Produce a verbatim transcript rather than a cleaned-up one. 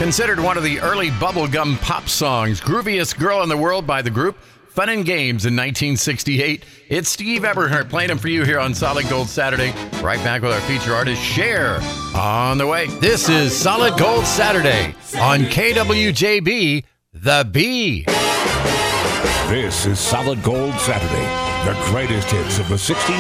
Considered one of the early bubblegum pop songs, Grooviest Girl in the World by the group Fun and Games in nineteen sixty-eight. It's Steve Eberhardt playing them for you here on Solid Gold Saturday. Right back with our feature artist, Cher, on the way. This is Solid Gold Saturday on K W J B, The Bee. This is Solid Gold Saturday, the greatest hits of the sixties.